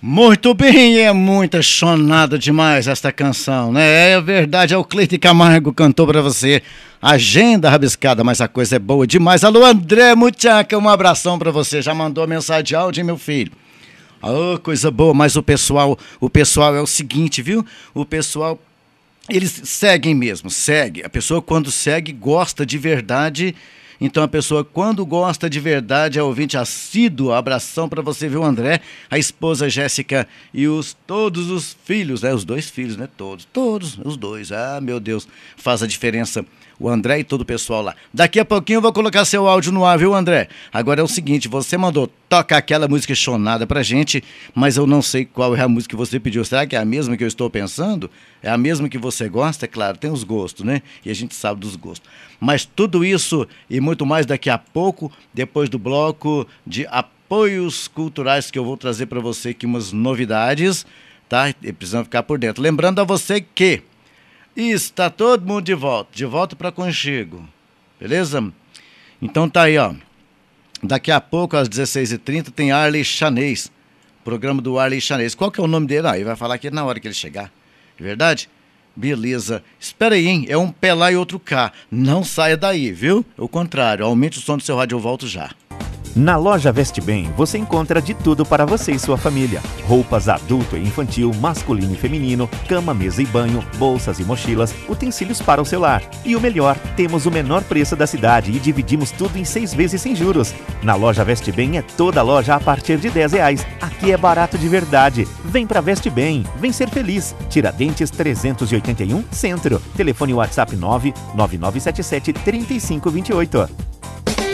Muito bem, é muita chonada demais esta canção, né? É verdade, é o Cleiton Camargo cantou pra você. Agenda rabiscada, mas a coisa é boa demais. Alô, André Muchaca, um abração pra você. Já mandou mensagem de áudio, hein, meu filho? Oh, coisa boa, mas o pessoal é o seguinte, viu? O pessoal, eles seguem mesmo, segue. A pessoa quando segue, gosta de verdade. Então a pessoa quando gosta de verdade é ouvinte assíduo. Abração para você, viu, André? A esposa Jéssica e todos os filhos, né? Os 2 filhos, né? Todos, os 2. Ah, meu Deus, faz a diferença. O André e todo o pessoal lá. Daqui a pouquinho eu vou colocar seu áudio no ar, viu, André? Agora é o seguinte, você mandou tocar aquela música chonada pra gente, mas eu não sei qual é a música que você pediu. Será que é a mesma que eu estou pensando? É a mesma que você gosta? É claro, tem os gostos, né? E a gente sabe dos gostos. Mas tudo isso e muito mais daqui a pouco, depois do bloco de apoios culturais que eu vou trazer para você aqui umas novidades, tá? E precisam ficar por dentro. Lembrando a você que está todo mundo de volta para Conchego, beleza? Então tá aí, ó. Daqui a pouco, às 16h30, tem Arley Chanês, programa do Arley Chanês. Qual que é o nome dele? Ele vai falar aqui na hora que ele chegar, é verdade? Beleza. Espera aí, hein? É um P lá e outro K. Não saia daí, viu? O contrário, aumente o som do seu rádio, eu volto já. Na loja Veste Bem, você encontra de tudo para você e sua família. Roupas adulto e infantil, masculino e feminino, cama, mesa e banho, bolsas e mochilas, utensílios para o celular. E o melhor, temos o menor preço da cidade e dividimos tudo em 6 vezes sem juros. Na loja Veste Bem é toda loja a partir de R$10. Aqui é barato de verdade. Vem pra Veste Bem, vem ser feliz. Tiradentes 381, Centro. Telefone WhatsApp 99977 3528.